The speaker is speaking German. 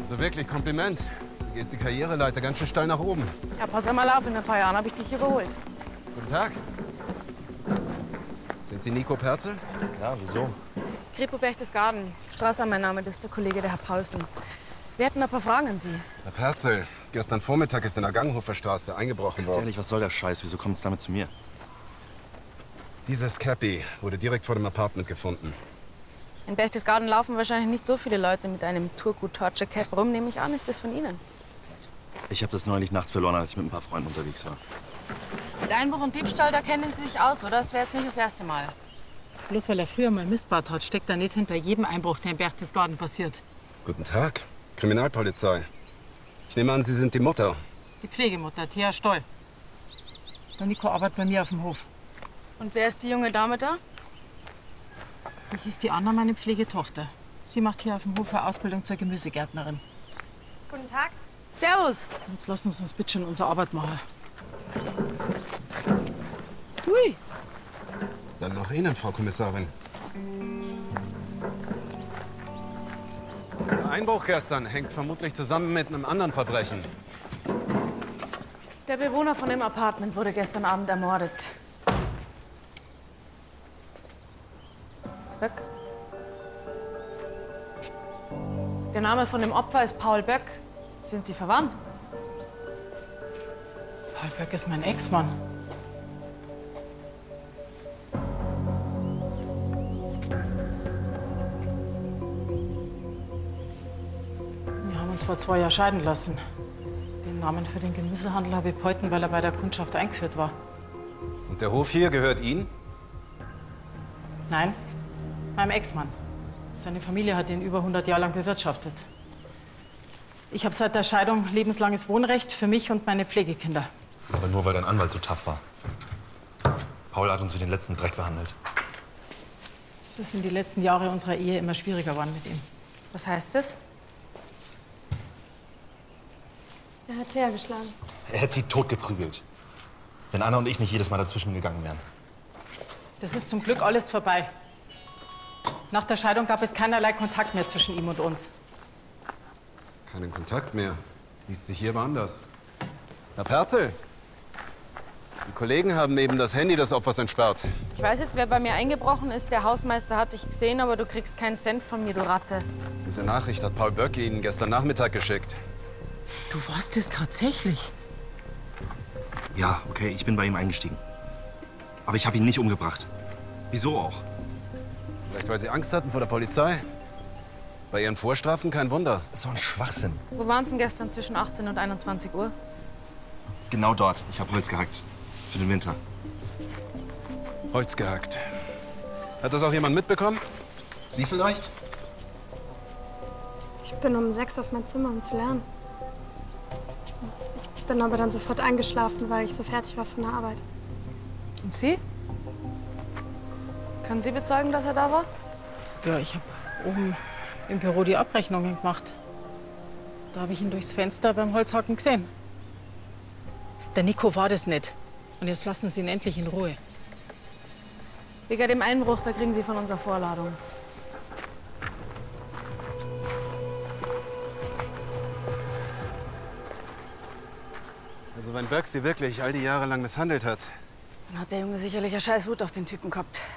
Also wirklich, Kompliment. Du gehst die Karriereleiter ganz schön steil nach oben. Ja, pass mal auf, in ein paar Jahren habe ich dich überholt. Guten Tag. Sind Sie Nico Perzel? Ja, wieso? Kripo Berchtesgaden. Strasser, mein Name, das ist der Kollege, der Herr Paulsen. Wir hätten ein paar Fragen an Sie. Herr Perzel, gestern Vormittag ist in der Ganghofer Straße eingebrochen Ganz worden. ehrlich, was soll der Scheiß? Wieso kommt es damit zu mir? Dieses Cappy wurde direkt vor dem Apartment gefunden. In Berchtesgaden laufen wahrscheinlich nicht so viele Leute mit einem Turku Torture Cap rum, nehme ich an. Ist das von Ihnen? Ich habe das neulich nachts verloren, als ich mit ein paar Freunden unterwegs war. Mit Einbruch und Diebstahl, da kennen Sie sich aus, oder? Das wäre jetzt nicht das erste Mal. Bloß weil er früher mal missbaut hat, steckt er nicht hinter jedem Einbruch, der in Berchtesgaden passiert. Guten Tag, Kriminalpolizei. Ich nehme an, Sie sind die Mutter. Die Pflegemutter, Thea Stoll. Der Nico arbeitet bei mir auf dem Hof. Und wer ist die junge Dame da? Das ist die Anna, meine Pflegetochter. Sie macht hier auf dem Hof eine Ausbildung zur Gemüsegärtnerin. Guten Tag. Servus. Jetzt lassen Sie uns bitte schon unsere Arbeit machen. Hui. Dann noch Ihnen, Frau Kommissarin. Der Einbruch gestern hängt vermutlich zusammen mit einem anderen Verbrechen. Der Bewohner von dem Apartment wurde gestern Abend ermordet. Böck? Der Name von dem Opfer ist Paul Böck. Sind Sie verwandt? Paul Böck ist mein Ex-Mann. Wir haben uns vor 2 Jahren scheiden lassen. Den Namen für den Gemüsehandel habe ich behalten, weil er bei der Kundschaft eingeführt war. Und der Hof hier gehört Ihnen? Nein, meinem Ex-Mann. Seine Familie hat ihn über 100 Jahre lang bewirtschaftet. Ich habe seit der Scheidung lebenslanges Wohnrecht für mich und meine Pflegekinder. Aber nur, weil dein Anwalt so tough war. Paul hat uns wie den letzten Dreck behandelt. Es ist in die letzten Jahre unserer Ehe immer schwieriger geworden mit ihm. Was heißt das? Er hat Thea geschlagen. Er hätte sie totgeprügelt. Wenn Anna und ich nicht jedes Mal dazwischen gegangen wären. Das ist zum Glück alles vorbei. Nach der Scheidung gab es keinerlei Kontakt mehr zwischen ihm und uns. Keinen Kontakt mehr. Liest sich hier woanders. Herr Perzel, die Kollegen haben eben das Handy des Opfers entsperrt. Ich weiß jetzt, wer bei mir eingebrochen ist. Der Hausmeister hat dich gesehen, aber du kriegst keinen Cent von mir, du Ratte. Diese Nachricht hat Paul Böck Ihnen gestern Nachmittag geschickt. Du warst es tatsächlich? Ja, okay, ich bin bei ihm eingestiegen. Aber ich habe ihn nicht umgebracht. Wieso auch? Vielleicht, weil Sie Angst hatten vor der Polizei? Bei Ihren Vorstrafen kein Wunder. So ein Schwachsinn. Wo waren Sie denn gestern zwischen 18 und 21 Uhr? Genau dort. Ich habe Holz gehackt. Für den Winter. Holz gehackt. Hat das auch jemand mitbekommen? Sie vielleicht? Ich bin um 6 auf mein Zimmer, um zu lernen. Ich bin aber dann sofort eingeschlafen, weil ich so fertig war von der Arbeit. Und Sie? Können Sie bezeugen, dass er da war? Ja, ich habe oben im Büro die Abrechnungen gemacht. Da habe ich ihn durchs Fenster beim Holzhacken gesehen. Der Nico war das nicht. Und jetzt lassen Sie ihn endlich in Ruhe. Wegen dem Einbruch, da kriegen Sie von unserer Vorladung. Also wenn Böck Sie wirklich all die Jahre lang misshandelt hat, Dann hat der Junge sicherlich eine scheiß Wut auf den Typen gehabt.